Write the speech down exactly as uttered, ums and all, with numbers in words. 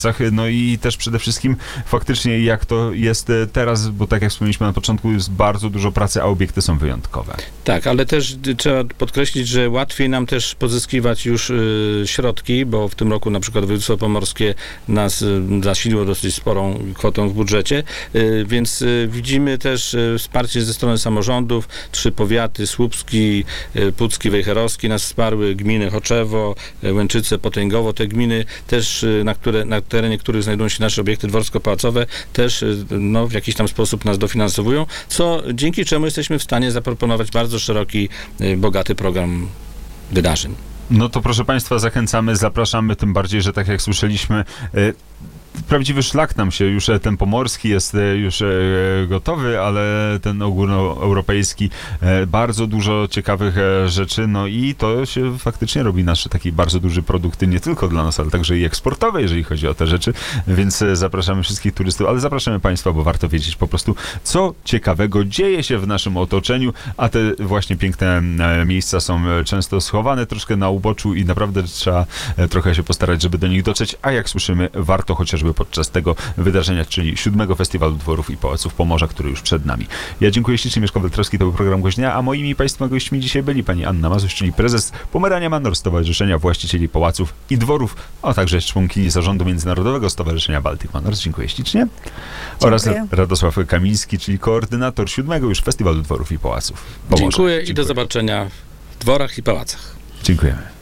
No i też przede wszystkim faktycznie jak to jest teraz, bo tak jak wspomnieliśmy na początku, jest bardzo dużo pracy, a obiekty są wyjątkowe. Tak, ale też trzeba podkreślić, że łatwiej nam też pozyskiwać już y, środki, bo w tym roku na przykład województwo pomorskie nas y, zasiliło dosyć sporą kwotą w budżecie, y, więc y, widzimy też y, wsparcie ze strony samorządów. Trzy powiaty, Słupski, y, Pucki, Wejherowski nas wsparły, gminy Choczewo, y, Łęczyce, Potęgowo, te gminy też, y, na które na terenie których znajdują się nasze obiekty dworsko-pałacowe, też no, w jakiś tam sposób nas dofinansowują, co dzięki czemu jesteśmy w stanie zaproponować bardzo szeroki, bogaty program wydarzeń. No to proszę Państwa, zachęcamy, zapraszamy, tym bardziej, że tak jak słyszeliśmy, prawdziwy szlak nam się już, ten pomorski jest już gotowy, ale ten ogólnoeuropejski, bardzo dużo ciekawych rzeczy, no i to się faktycznie robi nasz taki bardzo duży produkt, nie tylko dla nas, ale także i eksportowy, jeżeli chodzi o te rzeczy, więc zapraszamy wszystkich turystów, ale zapraszamy Państwa, bo warto wiedzieć po prostu, co ciekawego dzieje się w naszym otoczeniu, a te właśnie piękne miejsca są często schowane troszkę na uboczu i naprawdę trzeba trochę się postarać, żeby do nich dotrzeć, a jak słyszymy, warto chociaż podczas tego wydarzenia, czyli siódmego Festiwalu Dworów i Pałaców Pomorza, który już przed nami. Ja dziękuję ślicznie, Mieszko Weltrowski, to był program Gość Dnia, a moimi i Państwa gośćmi dzisiaj byli pani Anna Mazuś, czyli prezes Pomerania Manor, Stowarzyszenia Właścicieli Pałaców i Dworów, a także członkini zarządu Międzynarodowego Stowarzyszenia Baltic Manors. Dziękuję ślicznie. Dziękuję. Oraz Radosław Kamiński, czyli koordynator siódmego już Festiwalu Dworów i Pałaców Pomorza. Dziękuję, Dziękuję i do zobaczenia w dworach i pałacach. Dziękujemy.